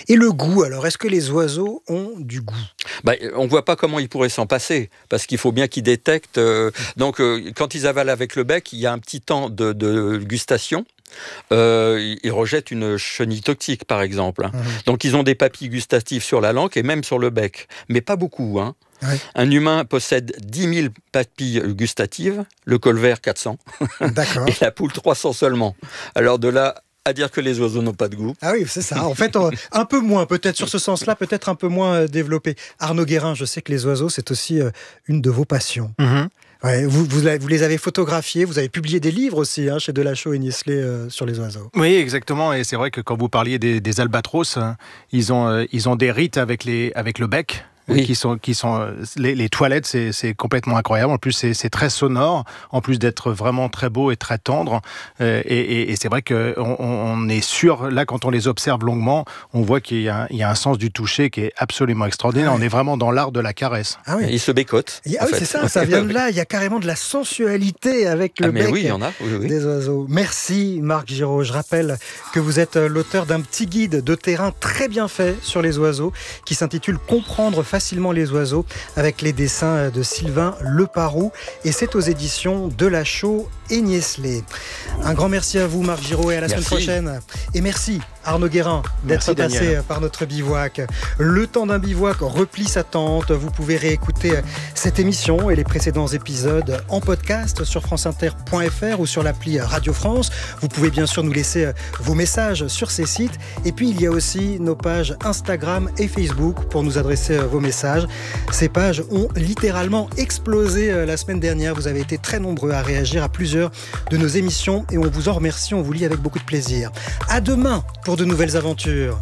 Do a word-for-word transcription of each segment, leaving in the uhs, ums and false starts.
Et le goût, alors, est-ce que les oiseaux ont du goût ? Bah, on ne voit pas comment ils pourraient s'en passer, parce qu'il faut bien qu'ils détectent. Euh, donc, euh, quand ils avalent avec le bec, il y a un petit temps de, de gustation. Euh, ils rejettent une chenille toxique, par exemple. Mmh. Donc, ils ont des papilles gustatives sur la langue et même sur le bec, mais pas beaucoup, hein. Ouais. Un humain possède dix mille papilles gustatives, le colvert quatre cents, D'accord. et la poule trois cents seulement. Alors de là à dire que les oiseaux n'ont pas de goût. Ah oui, c'est ça. En fait, on, un peu moins, peut-être sur ce sens-là, peut-être un peu moins développé. Arnaud Guérin, je sais que les oiseaux, c'est aussi euh, une de vos passions. Mm-hmm. Ouais, vous, vous, vous les avez photographiés, vous avez publié des livres aussi hein, chez Delachaux et Niestlé euh, sur les oiseaux. Oui, exactement. Et c'est vrai que quand vous parliez des, des albatros, hein, ils, ont, euh, ils ont des rites avec, les, avec le bec. Oui. Qui sont, qui sont les, les toilettes, c'est, c'est complètement incroyable. En plus, c'est, c'est très sonore, en plus d'être vraiment très beau et très tendre. Euh, et, et, et c'est vrai qu'on on est sûr, là, quand on les observe longuement, on voit qu'il y a, il y a un sens du toucher qui est absolument extraordinaire. Ah oui. On est vraiment dans l'art de la caresse. Ah oui. Ils se bécotent. Ah oui, fait. C'est ça, ça vient de là. Il y a carrément de la sensualité avec le ah mais bec oui, il y en a. Oui, oui. des oiseaux. Merci, Marc Giraud. Je rappelle que vous êtes l'auteur d'un petit guide de terrain très bien fait sur les oiseaux qui s'intitule « Comprendre facilement les oiseaux » avec les dessins de Sylvain Leparoux et c'est aux éditions Delachaux et Niestlé. Un grand merci à vous Marc Giraud et à la merci. Semaine prochaine. Et merci Arnaud Guérin d'être merci, passé Daniel. Par notre bivouac. Le temps d'un bivouac replie sa tente. Vous pouvez réécouter cette émission et les précédents épisodes en podcast sur franceinter point f r ou sur l'appli Radio France. Vous pouvez bien sûr nous laisser vos messages sur ces sites. Et puis il y a aussi nos pages Instagram et Facebook pour nous adresser vos messages. Ces pages ont littéralement explosé la semaine dernière. Vous avez été très nombreux à réagir à plusieurs de nos émissions et on vous en remercie. On vous lit avec beaucoup de plaisir. À demain pour de nouvelles aventures.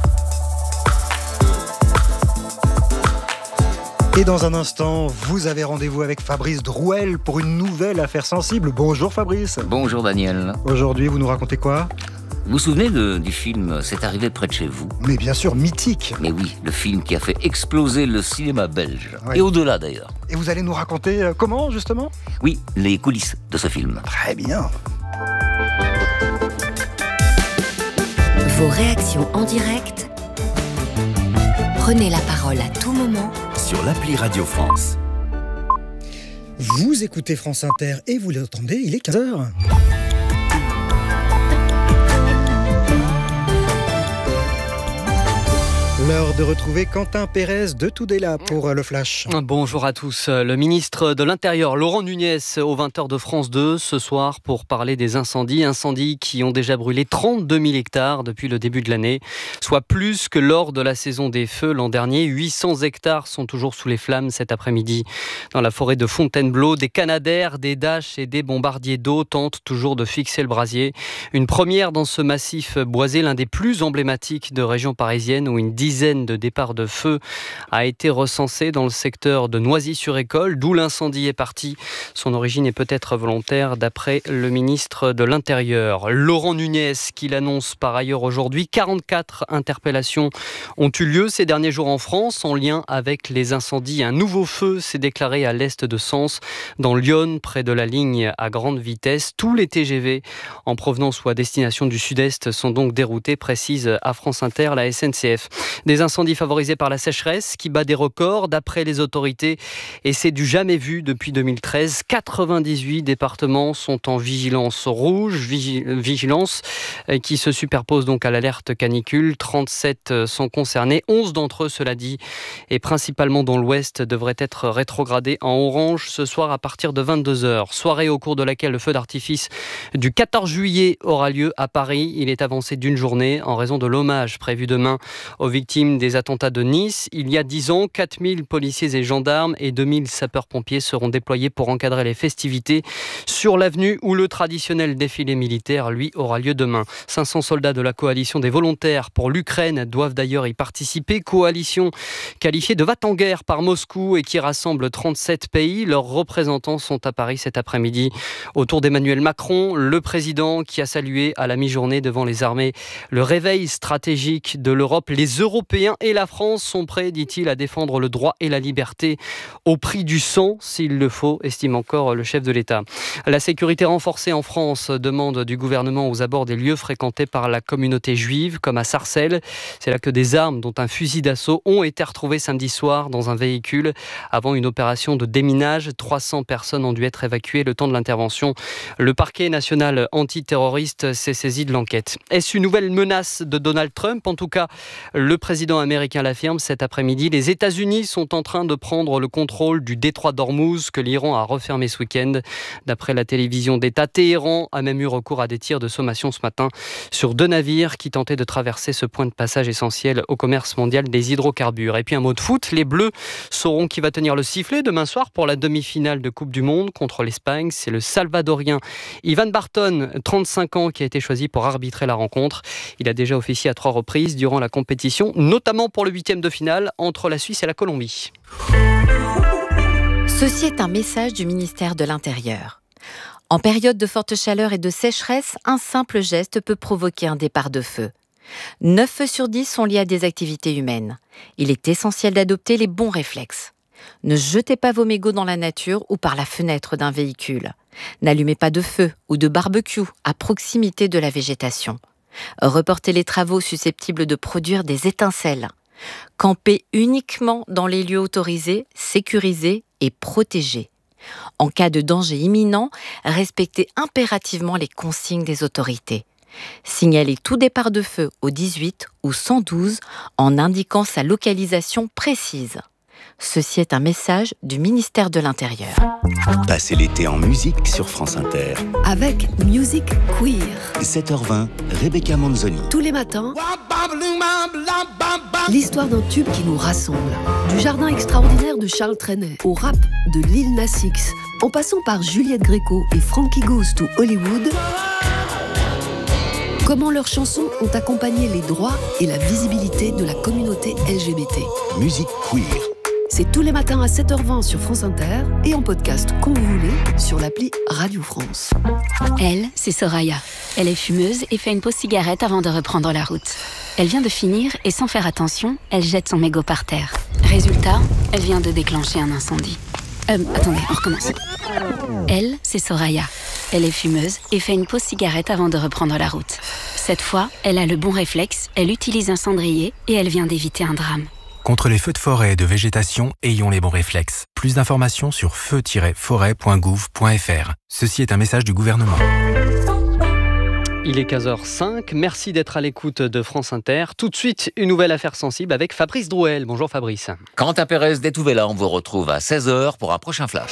Et dans un instant, vous avez rendez-vous avec Fabrice Drouel pour une nouvelle affaire sensible. Bonjour Fabrice. Bonjour Daniel. Aujourd'hui, vous nous racontez quoi ? Vous vous souvenez de, du film « C'est arrivé près de chez vous » ? Mais bien sûr, mythique. Mais oui, le film qui a fait exploser le cinéma belge. Ouais. Et au-delà d'ailleurs. Et vous allez nous raconter euh, comment, justement ? Oui, les coulisses de ce film. Très bien. Vos réactions en direct. Prenez la parole à tout moment. Sur l'appli Radio France. Vous écoutez France Inter et vous l'entendez, il est quinze heures. L'heure de retrouver Quentin Pérez de Tudela pour le Flash. Bonjour à tous. Le ministre de l'Intérieur, Laurent Nunez, aux vingt heures de France deux, ce soir pour parler des incendies. Incendies qui ont déjà brûlé trente-deux mille hectares depuis le début de l'année, soit plus que lors de la saison des feux l'an dernier. huit cents hectares sont toujours sous les flammes cet après-midi. Dans la forêt de Fontainebleau, des canadaires, des daches et des bombardiers d'eau tentent toujours de fixer le brasier. Une première dans ce massif boisé, l'un des plus emblématiques de région parisienne où une dizaine de départs de feu a été recensée dans le secteur de Noisy-sur-École, d'où l'incendie est parti. Son origine est peut-être volontaire d'après le ministre de l'Intérieur. Laurent Nunez, qui l'annonce par ailleurs aujourd'hui, quarante-quatre interpellations ont eu lieu ces derniers jours en France en lien avec les incendies. Un nouveau feu s'est déclaré à l'est de Sens, dans Lyon, près de la ligne à grande vitesse. Tous les T G V en provenance ou à destination du sud-est sont donc déroutés, précise à France Inter la S N C F. Des incendies favorisés par la sécheresse qui bat des records d'après les autorités et c'est du jamais vu depuis deux mille treize. quatre-vingt-dix-huit départements sont en vigilance rouge, vigilance qui se superpose donc à l'alerte canicule. trente-sept sont concernés, onze d'entre eux, cela dit, et principalement dans l'ouest, devraient être rétrogradés en orange ce soir à partir de vingt-deux heures. Soirée au cours de laquelle le feu d'artifice du quatorze juillet aura lieu à Paris. Il est avancé d'une journée en raison de l'hommage prévu demain aux victimes des attentats de Nice. Il y a dix ans, quatre mille policiers et gendarmes et deux mille sapeurs-pompiers seront déployés pour encadrer les festivités sur l'avenue où le traditionnel défilé militaire, lui, aura lieu demain. cinq cents soldats de la coalition des volontaires pour l'Ukraine doivent d'ailleurs y participer. Coalition qualifiée de va-t-en-guerre par Moscou et qui rassemble trente-sept pays. Leurs représentants sont à Paris cet après-midi. Autour d'Emmanuel Macron, le président qui a salué à la mi-journée devant les armées le réveil stratégique de l'Europe. Les Européens Européens et la France sont prêts, dit-il, à défendre le droit et la liberté au prix du sang, s'il le faut, estime encore le chef de l'État. La sécurité renforcée en France demande du gouvernement aux abords des lieux fréquentés par la communauté juive, comme à Sarcelles. C'est là que des armes, dont un fusil d'assaut, ont été retrouvées samedi soir dans un véhicule. Avant une opération de déminage, trois cents personnes ont dû être évacuées le temps de l'intervention. Le parquet national antiterroriste s'est saisi de l'enquête. Est-ce une nouvelle menace de Donald Trump ? En tout cas, le président américain l'affirme cet après-midi. Les États-Unis sont en train de prendre le contrôle du détroit d'Ormuz que l'Iran a refermé ce week-end. D'après la télévision d'État, Téhéran a même eu recours à des tirs de sommation ce matin sur deux navires qui tentaient de traverser ce point de passage essentiel au commerce mondial des hydrocarbures. Et puis un mot de foot, les Bleus sauront qui va tenir le sifflet demain soir pour la demi-finale de Coupe du Monde contre l'Espagne. C'est le Salvadorien Ivan Barton, trente-cinq ans, qui a été choisi pour arbitrer la rencontre. Il a déjà officié à trois reprises durant la compétition, notamment pour le huitième de finale entre la Suisse et la Colombie. Ceci est un message du ministère de l'Intérieur. En période de forte chaleur et de sécheresse, un simple geste peut provoquer un départ de feu. neuf feux sur dix sont liés à des activités humaines. Il est essentiel d'adopter les bons réflexes. Ne jetez pas vos mégots dans la nature ou par la fenêtre d'un véhicule. N'allumez pas de feu ou de barbecue à proximité de la végétation. Reportez les travaux susceptibles de produire des étincelles. Campez uniquement dans les lieux autorisés, sécurisés et protégés. En cas de danger imminent, respectez impérativement les consignes des autorités. Signalez tout départ de feu au dix-huit ou cent douze en indiquant sa localisation précise. Ceci est un message du ministère de l'Intérieur. Passez l'été en musique sur France Inter. Avec Music Queer. sept heures vingt, Rebecca Manzoni. Tous les matins, l'histoire d'un tube qui nous rassemble. Du jardin extraordinaire de Charles Trenet au rap de Lil Nas X, en passant par Juliette Gréco et Frankie Goes to Hollywood. Comment leurs chansons ont accompagné les droits et la visibilité de la communauté L G B T. Musique Queer. C'est tous les matins à sept heures vingt sur France Inter et en podcast quand vous voulez sur l'appli Radio France. Elle, c'est Soraya. Elle est fumeuse et fait une pause cigarette avant de reprendre la route. Elle vient de finir et sans faire attention, elle jette son mégot par terre. Résultat, elle vient de déclencher un incendie. Euh, attendez, on recommence. Elle, c'est Soraya. Elle est fumeuse et fait une pause cigarette avant de reprendre la route. Cette fois, elle a le bon réflexe, elle utilise un cendrier et elle vient d'éviter un drame. Contre les feux de forêt et de végétation, ayons les bons réflexes. Plus d'informations sur feu tiret forêt point gouv point f r. Ceci est un message du gouvernement. Il est quinze heures cinq, merci d'être à l'écoute de France Inter. Tout de suite, une nouvelle affaire sensible avec Fabrice Drouel. Bonjour Fabrice. Quentin Pérez d'Etouvela, on vous retrouve à seize heures pour un prochain flash.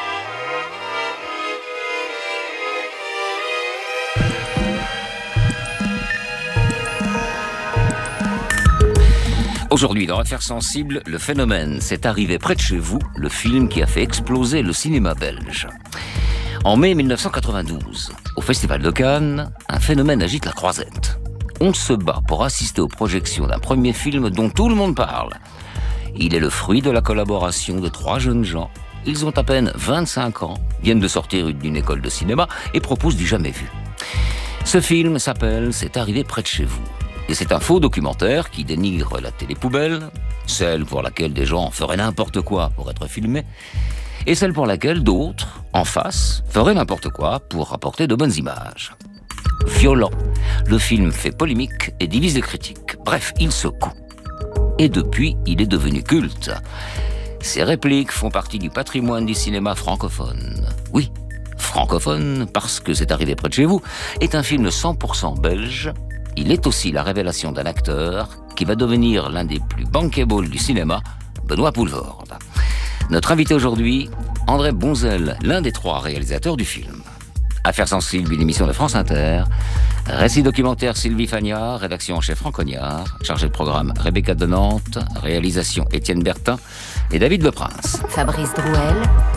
Aujourd'hui, dans Affaires sensibles, le phénomène s'est arrivé près de chez vous, le film qui a fait exploser le cinéma belge. En mai mille neuf cent quatre-vingt-douze, au Festival de Cannes, un phénomène agite la croisette. On se bat pour assister aux projections d'un premier film dont tout le monde parle. Il est le fruit de la collaboration de trois jeunes gens. Ils ont à peine vingt-cinq ans, viennent de sortir d'une école de cinéma et proposent du jamais vu. Ce film s'appelle « C'est arrivé près de chez vous ». Et c'est un faux documentaire qui dénigre la télé-poubelle, celle pour laquelle des gens feraient n'importe quoi pour être filmés, et celle pour laquelle d'autres, en face, feraient n'importe quoi pour rapporter de bonnes images. Violent, le film fait polémique et divise les critiques. Bref, il secoue. Et depuis, il est devenu culte. Ces répliques font partie du patrimoine du cinéma francophone. Oui, francophone, parce que C'est arrivé près de chez vous, est un film cent pour cent belge. Il est aussi la révélation d'un acteur qui va devenir l'un des plus bankable du cinéma, Benoît Poelvoorde. Notre invité aujourd'hui, André Bonzel, l'un des trois réalisateurs du film. Affaires sensibles, une émission de France Inter. Récit documentaire Sylvie Fagnard, rédaction en chef Franck Cognard, chargé de programme Rebecca de Nantes, réalisation Étienne Bertin et David Le Prince. Fabrice Drouel.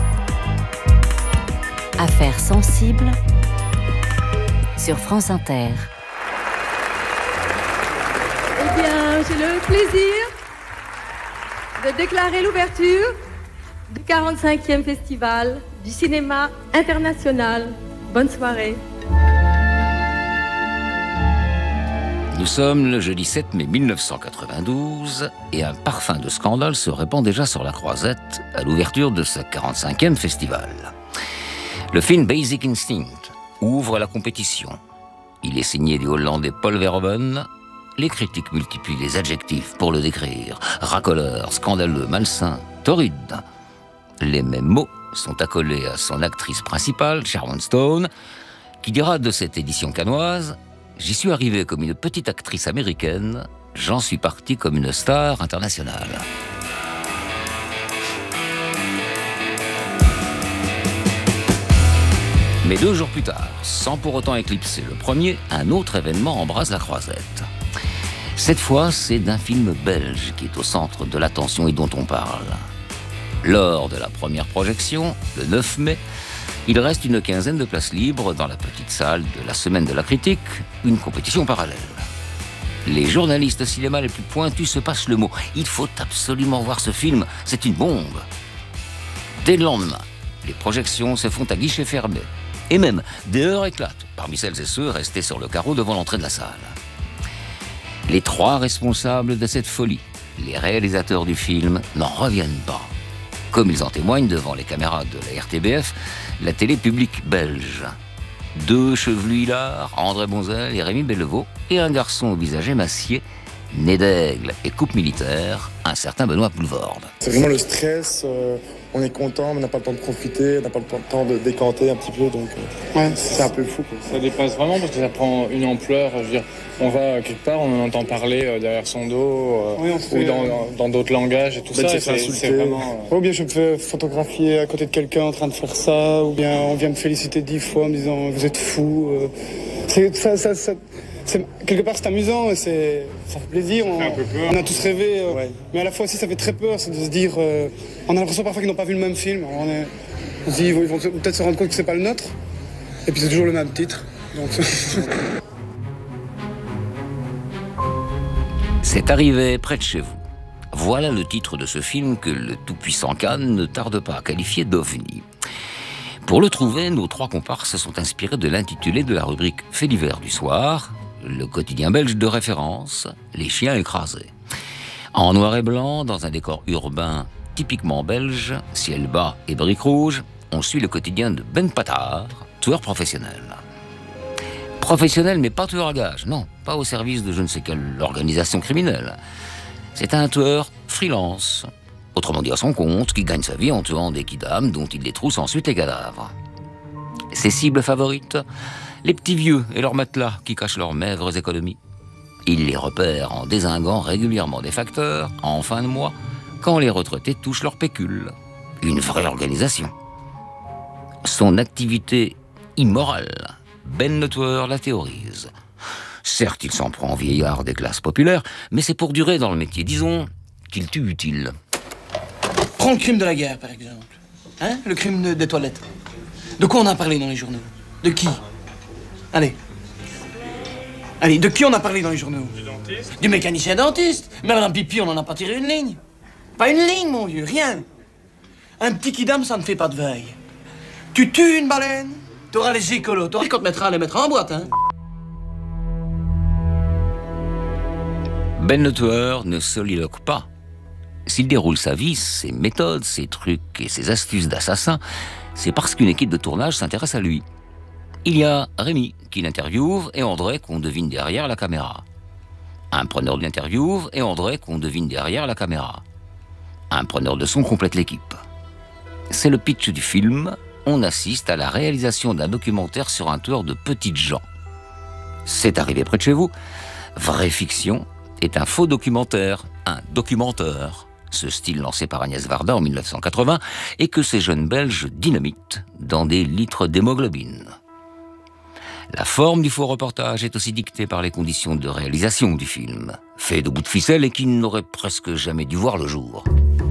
Affaires sensibles sur France Inter. Eh bien, j'ai le plaisir de déclarer l'ouverture du quarante-cinquième Festival du cinéma international. Bonne soirée. Nous sommes le jeudi sept mai mille neuf cent quatre-vingt-douze et un parfum de scandale se répand déjà sur la Croisette à l'ouverture de ce quarante-cinquième festival. Le film Basic Instinct ouvre la compétition. Il est signé du Hollandais Paul Verhoeven. Les critiques multiplient les adjectifs pour le décrire. Racoleur, scandaleux, malsain, torride. Les mêmes mots sont accolés à son actrice principale, Sharon Stone, qui dira de cette édition cannoise « J'y suis arrivé comme une petite actrice américaine, j'en suis parti comme une star internationale ». Mais deux jours plus tard, sans pour autant éclipser le premier, un autre événement embrase la Croisette. Cette fois, c'est d'un film belge qui est au centre de l'attention et dont on parle. Lors de la première projection, le neuf mai, il reste une quinzaine de places libres dans la petite salle de la Semaine de la Critique, une compétition parallèle. Les journalistes cinéma les plus pointus se passent le mot. Il faut absolument voir ce film, c'est une bombe. Dès le lendemain, les projections se font à guichet fermé. Et même, des heures éclatent parmi celles et ceux restés sur le carreau devant l'entrée de la salle. Les trois responsables de cette folie, les réalisateurs du film, n'en reviennent pas. Comme ils en témoignent devant les caméras de la R T B F, la télé publique belge. Deux chevelus hilars, André Bonzel et Rémi Bellevaux, et un garçon au visage émacié, né d'aigle et coupe militaire, un certain Benoît Poulvorde. C'est vraiment le stress, euh, on est content, mais on n'a pas le temps de profiter, on n'a pas le temps de décanter un petit peu, donc euh, ouais, c'est un peu fou, quoi. Ça dépasse vraiment parce que ça prend une ampleur, je veux dire, on va quelque part, on en entend parler euh, derrière son dos, euh, oui, fait, ou dans, dans, dans d'autres langages et tout ça, c'est, c'est vraiment... Euh... Ou bien je me fais photographier à côté de quelqu'un en train de faire ça, ou bien on vient me féliciter dix fois en me disant « vous êtes fou euh... ». C'est ça, ça, ça... C'est, quelque part c'est amusant, c'est, ça fait plaisir, on, on a tous rêvé, euh, ouais. Mais à la fois aussi ça fait très peur, c'est de se dire, euh, on a l'impression parfois qu'ils n'ont pas vu le même film, on, est, on se dit ils vont, ils vont peut-être se rendre compte que c'est pas le nôtre, et puis c'est toujours le même titre. Donc... C'est arrivé près de chez vous. Voilà le titre de ce film que le tout-puissant Cannes ne tarde pas à qualifier d'ovni. Pour le trouver, nos trois comparses se sont inspirés de l'intitulé de la rubrique Faits divers du soir, le quotidien belge de référence, Les chiens écrasés. En noir et blanc, dans un décor urbain typiquement belge, ciel bas et briques rouges, on suit le quotidien de Ben Patard, tueur professionnel. Professionnel, mais pas tueur à gages, non, pas au service de je ne sais quelle organisation criminelle. C'est un tueur freelance, autrement dit à son compte, qui gagne sa vie en tuant des kidams dont il détrousse ensuite les cadavres. Ses cibles favorites, les petits vieux et leurs matelas qui cachent leurs maigres économies. Il les repère en dézinguant régulièrement des facteurs, en fin de mois, quand les retraités touchent leur pécule. Une vraie organisation. Son activité immorale, Ben le tueur la théorise. Certes, il s'en prend au vieillard des classes populaires, mais c'est pour durer dans le métier, disons, qu'il tue utile. Prends le crime de la guerre, par exemple. Hein? Le crime de, des toilettes. De quoi on a parlé dans les journaux? De qui? Allez. Allez, de qui on a parlé dans les journaux? Du dentiste. Du mécanicien dentiste. Mais Madame Pipi, on n'en a pas tiré une ligne. Pas une ligne, mon vieux, rien. Un petit kidam, ça ne fait pas de veille. Tu tues une baleine, t'auras les écolos, t'auras qu'on te mettra à les mettre en boîte, hein. Ben le tueur ne soliloque pas. S'il déroule sa vie, ses méthodes, ses trucs et ses astuces d'assassin, c'est parce qu'une équipe de tournage s'intéresse à lui. Il y a Rémi qui l'interviewe et André qu'on devine derrière la caméra. Un preneur d'interview et André qu'on devine derrière la caméra. Un preneur de son complète l'équipe. C'est le pitch du film. On assiste à la réalisation d'un documentaire sur un tueur de petites gens. C'est arrivé près de chez vous. Vraie fiction est un faux documentaire, un documentaire. Ce style lancé par Agnès Varda en mille neuf cent quatre-vingts et que ces jeunes Belges dynamitent dans des litres d'hémoglobine. La forme du faux reportage est aussi dictée par les conditions de réalisation du film, fait de bouts de ficelle et qui n'aurait presque jamais dû voir le jour.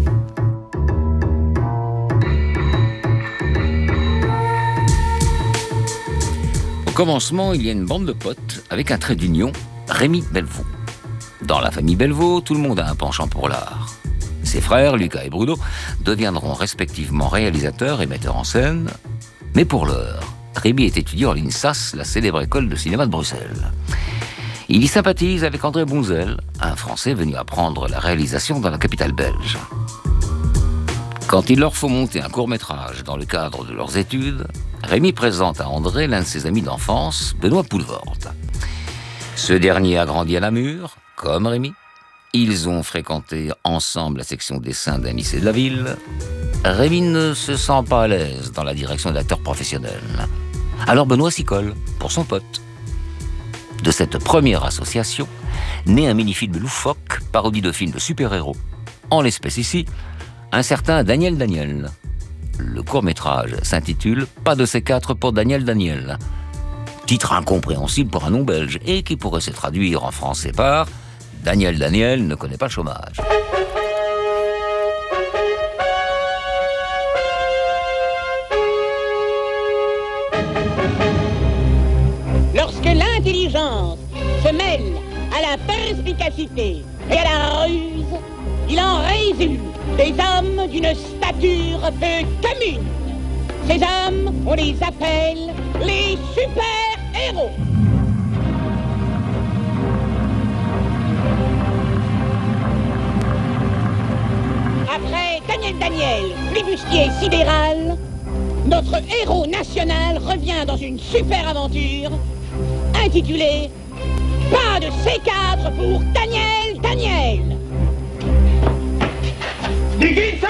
Au commencement, il y a une bande de potes avec un trait d'union, Rémi Bellevaux. Dans la famille Bellevaux, tout le monde a un penchant pour l'art. Ses frères, Lucas et Bruno, deviendront respectivement réalisateurs et metteurs en scène. Mais pour l'heure, Rémi est étudiant à l'INSAS, la célèbre école de cinéma de Bruxelles. Il y sympathise avec André Bonzel, un Français venu apprendre la réalisation dans la capitale belge. Quand il leur faut monter un court-métrage dans le cadre de leurs études, Rémy présente à André l'un de ses amis d'enfance, Benoît Poelvoorde. Ce dernier a grandi à Namur, comme Rémy. Ils ont fréquenté ensemble la section dessin d'un lycée de la ville. Rémy ne se sent pas à l'aise dans la direction d'acteur professionnel. Alors Benoît s'y colle, pour son pote. De cette première association, naît un mini-film loufoque, parodie de film de super-héros. En l'espèce ici, un certain Daniel Daniel. Le court-métrage s'intitule « Pas de ces quatre pour Daniel Daniel ». Titre incompréhensible pour un nom belge et qui pourrait se traduire en français par « Daniel Daniel ne connaît pas le chômage ». Lorsque l'intelligence se mêle à la perspicacité et à la ruse, il en résulte des hommes d'une stature peu commune. Ces hommes, on les appelle les super-héros. Après Daniel Daniel, flibustier sidéral, notre héros national revient dans une super aventure intitulée « Pas de C quatre pour Daniel Daniel ». Nikita!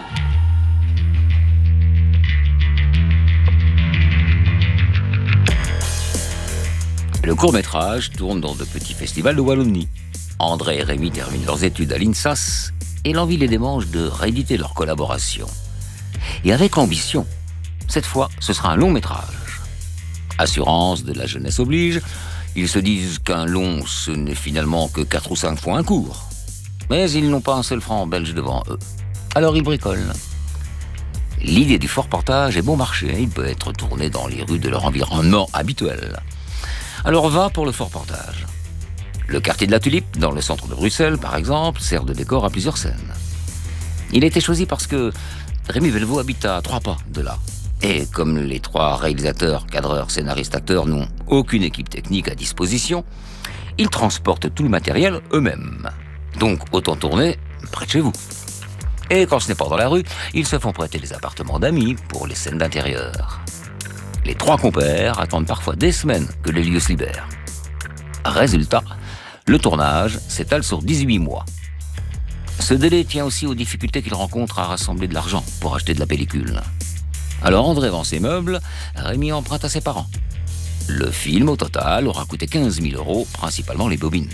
Le court-métrage tourne dans de petits festivals de Wallonie. André et Rémy terminent leurs études à l'I N S A S et l'envie les démange de rééditer leur collaboration. Et avec l'ambition, cette fois, ce sera un long métrage. Assurance de la jeunesse oblige, ils se disent qu'un long, ce n'est finalement que quatre ou cinq fois un court. Mais ils n'ont pas un seul franc belge devant eux. Alors ils bricolent. L'idée du fort portage est bon marché, il peut être tourné dans les rues de leur environnement habituel. Alors va pour le fort portage. Le quartier de la Tulipe, dans le centre de Bruxelles, par exemple, sert de décor à plusieurs scènes. Il a été choisi parce que Rémy Belvaux habite à trois pas de là. Et comme les trois réalisateurs, cadreurs, scénaristes, acteurs n'ont aucune équipe technique à disposition, ils transportent tout le matériel eux-mêmes. Donc autant tourner près de chez vous. Et quand ce n'est pas dans la rue, ils se font prêter les appartements d'amis pour les scènes d'intérieur. Les trois compères attendent parfois des semaines que les lieux se libèrent. Résultat, le tournage s'étale sur dix-huit mois. Ce délai tient aussi aux difficultés qu'ils rencontrent à rassembler de l'argent pour acheter de la pellicule. Alors André vend ses meubles, Rémy emprunte à ses parents. Le film, au total, aura coûté quinze mille euros, principalement les bobines.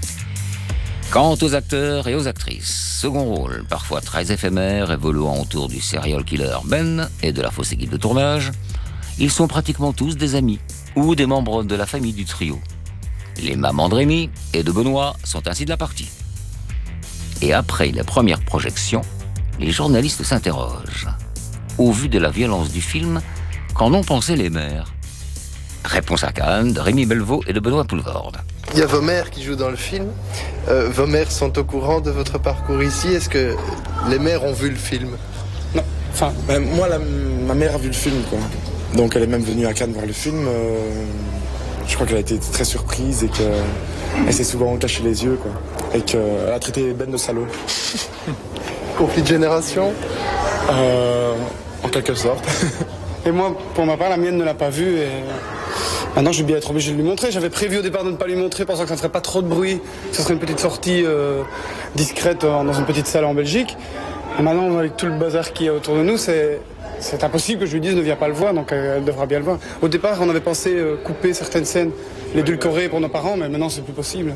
Quant aux acteurs et aux actrices, second rôle, parfois très éphémère, évoluant autour du serial killer Ben et de la fausse équipe de tournage, ils sont pratiquement tous des amis ou des membres de la famille du trio. Les mamans de Rémy et de Benoît sont ainsi de la partie. Et après les premières projections, les journalistes s'interrogent. Au vu de la violence du film, qu'en ont pensé les mères? Réponse à Cannes de Rémy Belvaux et de Benoît Poelvoorde. Il y a vos mères qui jouent dans le film. Euh, vos mères sont au courant de votre parcours ici. Est-ce que les mères ont vu le film? Non. Enfin, ben, moi, la, ma mère a vu le film, quoi. Donc elle est même venue à Cannes voir le film. Euh, je crois qu'elle a été très surprise et qu'elle s'est souvent caché les yeux, quoi. Et qu'elle a traité Ben de salaud. Conflit de génération euh, En quelque sorte. Et moi, pour ma part, la mienne ne l'a pas vu. Et maintenant, je vais bien être obligé de lui montrer. J'avais prévu au départ de ne pas lui montrer, pensant que ça ne ferait pas trop de bruit. Que ce serait une petite sortie euh, discrète euh, dans une petite salle en Belgique. Et maintenant, avec tout le bazar qu'il y a autour de nous, c'est... C'est impossible que je lui dise ne viens pas le voir, donc elle devra bien le voir. Au départ, on avait pensé euh, couper certaines scènes, l'édulcorer pour nos parents, mais maintenant c'est plus possible.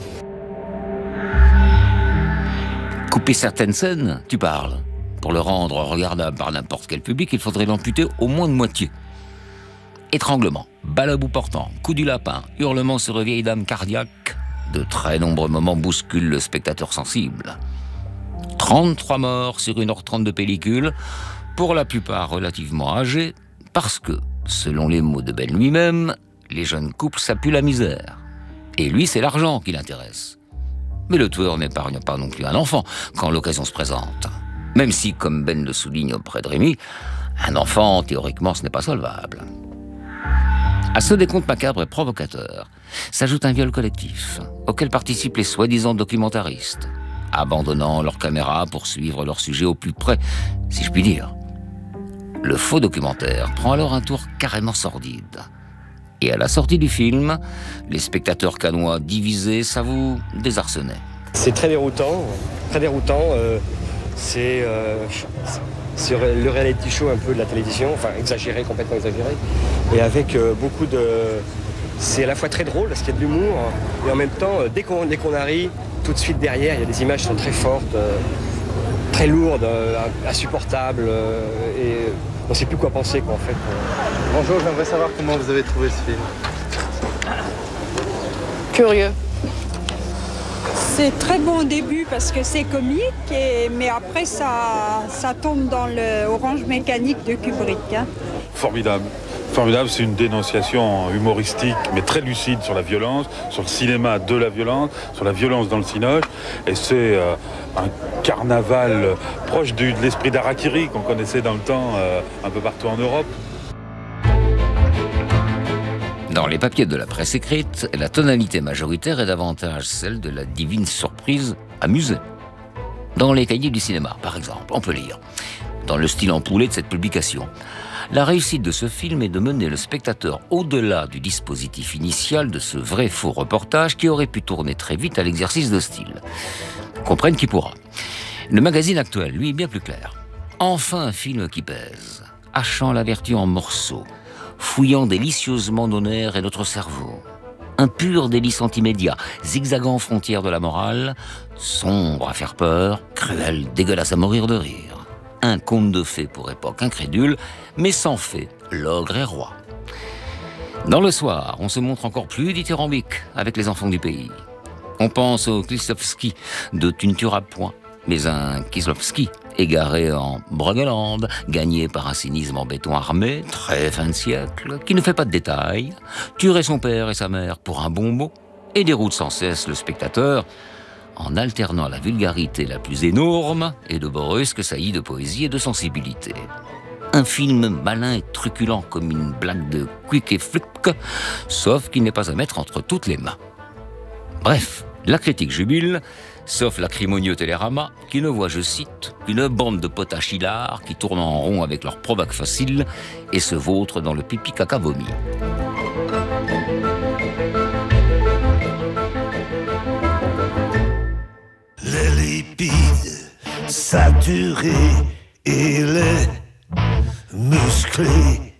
Couper certaines scènes, tu parles. Pour le rendre regardable par n'importe quel public, il faudrait l'amputer au moins de moitié. Étranglement, balle à bout portant, coup du lapin, hurlements sur une vieille dame cardiaque, de très nombreux moments bousculent le spectateur sensible. trente-trois morts sur une heure trente de pellicule, pour la plupart relativement âgés, parce que, selon les mots de Ben lui-même, les jeunes couples ça pue la misère. Et lui, c'est l'argent qui l'intéresse. Mais le tueur n'épargne pas non plus un enfant quand l'occasion se présente. Même si, comme Ben le souligne auprès de Rémy, un enfant, théoriquement, ce n'est pas solvable. À ce décompte macabre et provocateur s'ajoute un viol collectif, auquel participent les soi-disant documentaristes, abandonnant leur caméra pour suivre leur sujet au plus près, si je puis dire. Le faux documentaire prend alors un tour carrément sordide. Et à la sortie du film, les spectateurs cannois divisés s'avouent désarçonnés. C'est très déroutant, très déroutant. Euh, c'est, euh, c'est le reality show un peu de la télévision, enfin exagéré, complètement exagéré, et avec euh, beaucoup de... C'est à la fois très drôle parce qu'il y a de l'humour, et en même temps, dès qu'on, dès qu'on arrive, tout de suite derrière, il y a des images qui sont très fortes, euh, très lourdes, euh, insupportables, euh, et on ne sait plus quoi penser, quoi, en fait. Bonjour, j'aimerais savoir comment vous avez trouvé ce film. Curieux. C'est très bon au début parce que c'est comique, et, mais après ça, ça tombe dans le Orange Mécanique de Kubrick. Hein. Formidable. Formidable, c'est une dénonciation humoristique mais très lucide sur la violence, sur le cinéma de la violence, sur la violence dans le cinoche. Et c'est euh, un carnaval proche du, de l'esprit d'Harakiri qu'on connaissait dans le temps euh, un peu partout en Europe. Dans les papiers de la presse écrite, la tonalité majoritaire est davantage celle de la divine surprise amusée. Dans les cahiers du cinéma, par exemple, on peut lire, dans le style empoulé de cette publication, la réussite de ce film est de mener le spectateur au-delà du dispositif initial de ce vrai faux reportage qui aurait pu tourner très vite à l'exercice de style. Comprenne qui pourra. Le magazine actuel, lui, est bien plus clair. Enfin un film qui pèse, hachant la vertu en morceaux, fouillant délicieusement nos nerfs et notre cerveau. Un pur délice anti-média, zigzagant frontière de la morale, sombre à faire peur, cruel, dégueulasse à mourir de rire. Un conte de fées pour époque incrédule, mais sans fées, l'ogre est roi. Dans Le Soir, on se montre encore plus dithyrambique avec les enfants du pays. On pense au Kieslowski de Tu ne tueras point, mais un Kieslowski égaré en Bruggeland, gagné par un cynisme en béton armé, très fin de siècle, qui ne fait pas de détails, tuerait son père et sa mère pour un bon mot, et déroute sans cesse le spectateur, en alternant la vulgarité la plus énorme et de brusques saillies de poésie et de sensibilité. Un film malin et truculent comme une blague de Quick et Flick, sauf qu'il n'est pas à mettre entre toutes les mains. Bref, la critique jubile, sauf l'acrimonieux Télérama, qui ne voit, je cite, qu'une bande de potaches hilares qui tournent en rond avec leur provoque facile et se vautrent dans le pipi caca vomi. Les lipides saturés et les musclés